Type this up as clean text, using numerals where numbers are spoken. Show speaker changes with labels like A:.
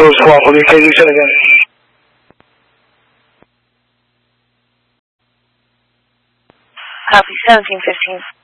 A: Source Waffle, UK, do so again.
B: Copy, 1715.